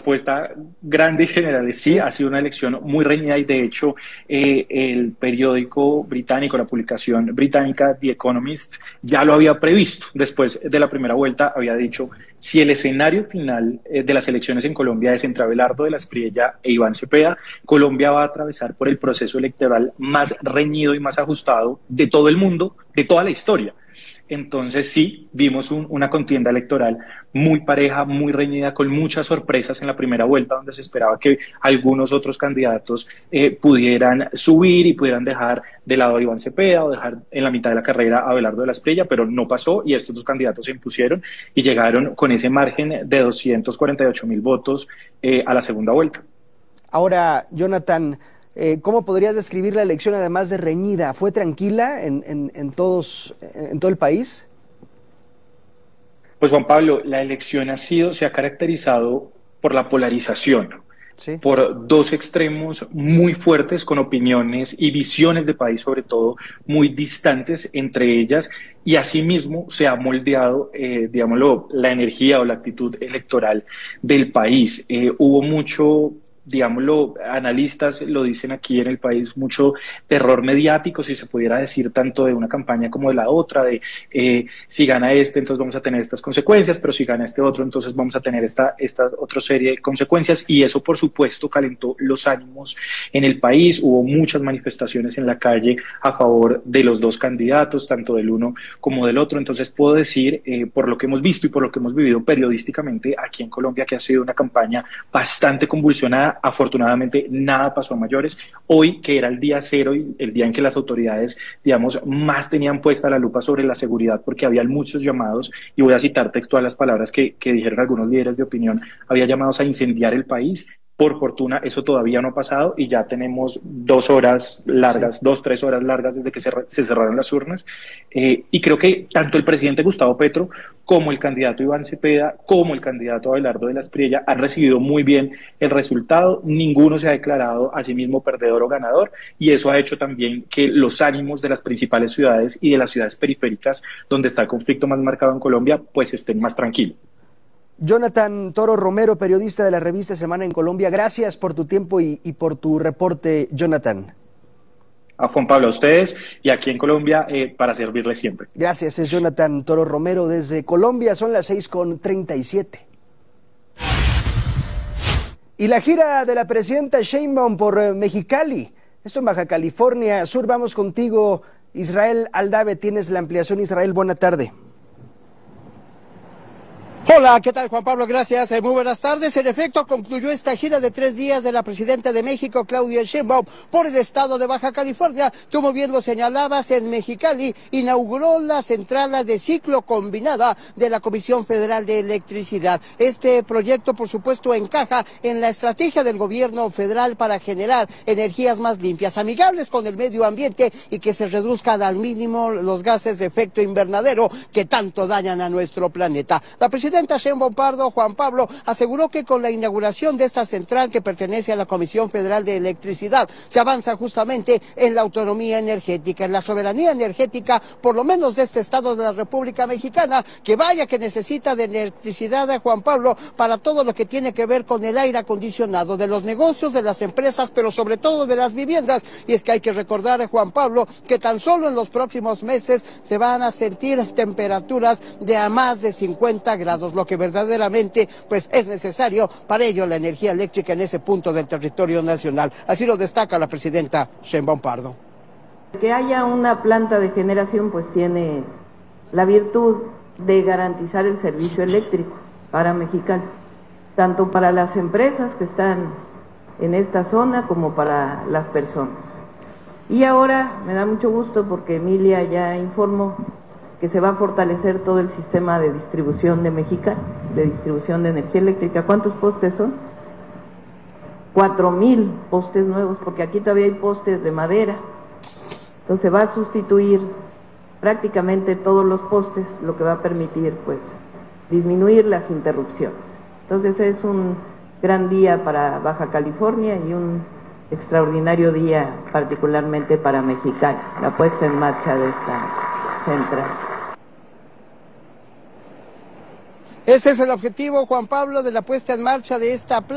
respuesta grande y general es sí, ha sido una elección muy reñida y de hecho el periódico británico, la publicación británica The Economist ya lo había previsto. Después de la primera vuelta había dicho, si el escenario final de las elecciones en Colombia es entre Abelardo de la Espriella e Iván Cepeda, Colombia va a atravesar por el proceso electoral más reñido y más ajustado de todo el mundo, de toda la historia. Entonces sí, vimos una contienda electoral muy pareja, muy reñida, con muchas sorpresas en la primera vuelta, donde se esperaba que algunos otros candidatos pudieran subir y pudieran dejar de lado a Iván Cepeda o dejar en la mitad de la carrera a Abelardo de la Espriella, pero no pasó y estos dos candidatos se impusieron y llegaron con ese margen de 248.000 votos a la segunda vuelta. Ahora, Jonathan, ¿cómo podrías describir la elección además de reñida? ¿Fue tranquila en todo el país? Pues Juan Pablo, la elección se ha caracterizado por la polarización, Sí. por dos extremos muy fuertes con opiniones y visiones de país sobre todo muy distantes entre ellas y asimismo se ha moldeado, digámoslo, la energía o la actitud electoral del país. Hubo mucho, digámoslo, analistas lo dicen aquí en el país, mucho terror mediático, si se pudiera decir, tanto de una campaña como de la otra, de si gana este, entonces vamos a tener estas consecuencias, pero si gana este otro, entonces vamos a tener esta otra serie de consecuencias, y eso, por supuesto, calentó los ánimos en el país. Hubo muchas manifestaciones en la calle a favor de los dos candidatos, tanto del uno como del otro. Entonces puedo decir, por lo que hemos visto y por lo que hemos vivido periodísticamente aquí en Colombia, que ha sido una campaña bastante convulsionada. Afortunadamente nada pasó a mayores. Hoy, que era el día cero y el día en que las autoridades, digamos, más tenían puesta la lupa sobre la seguridad, porque había muchos llamados, y voy a citar textual las palabras que dijeron algunos líderes de opinión, había llamados a incendiar el país. Por fortuna, eso todavía no ha pasado y ya tenemos 2 horas largas, sí, 2, 3 horas largas desde que se cerraron las urnas. Y creo que tanto el presidente Gustavo Petro como el candidato Iván Cepeda, como el candidato Abelardo de la Espriella han recibido muy bien el resultado. Ninguno se ha declarado a sí mismo perdedor o ganador, y eso ha hecho también que los ánimos de las principales ciudades y de las ciudades periféricas, donde está el conflicto más marcado en Colombia, pues estén más tranquilos. Jonathan Toro Romero, periodista de la revista Semana en Colombia, gracias por tu tiempo y por tu reporte, Jonathan. A Juan Pablo, a ustedes y aquí en Colombia para servirles siempre. Gracias, es Jonathan Toro Romero desde Colombia, son las 6:37. Y la gira de la presidenta Sheinbaum por Mexicali, esto en Baja California Sur. Vamos contigo, Israel Aldave, tienes la ampliación. Israel, buena tarde. Hola, ¿qué tal, Juan Pablo? Gracias, muy buenas tardes. En efecto, concluyó esta gira de 3 días de la presidenta de México, Claudia Sheinbaum, por el estado de Baja California. Como bien lo señalabas, en Mexicali inauguró la central de ciclo combinada de la Comisión Federal de Electricidad. Este proyecto, por supuesto, encaja en la estrategia del gobierno federal para generar energías más limpias, amigables con el medio ambiente y que se reduzcan al mínimo los gases de efecto invernadero que tanto dañan a nuestro planeta. La presidenta Sheinbaum Pardo, Juan Pablo, aseguró que con la inauguración de esta central que pertenece a la Comisión Federal de Electricidad se avanza justamente en la autonomía energética, en la soberanía energética, por lo menos de este estado de la República Mexicana, que vaya que necesita de electricidad, Juan Pablo, para todo lo que tiene que ver con el aire acondicionado, de los negocios, de las empresas, pero sobre todo de las viviendas. Y es que hay que recordar, Juan Pablo, que tan solo en los próximos meses se van a sentir temperaturas de a más de 50 grados, lo que verdaderamente pues es necesario para ello la energía eléctrica en ese punto del territorio nacional. Así lo destaca la presidenta Sheinbaum Pardo. Que haya una planta de generación pues tiene la virtud de garantizar el servicio eléctrico para Mexicali, tanto para las empresas que están en esta zona como para las personas. Y ahora me da mucho gusto porque Emilia ya informó que se va a fortalecer todo el sistema de distribución de Mexicali, de distribución de energía eléctrica. ¿Cuántos postes son? 4,000 postes nuevos, porque aquí todavía hay postes de madera. Entonces va a sustituir prácticamente todos los postes, lo que va a permitir pues disminuir las interrupciones. Entonces es un gran día para Baja California y un extraordinario día particularmente para Mexicali, la puesta en marcha de esta central. Ese es el objetivo, Juan Pablo, de la puesta en marcha de esta planta.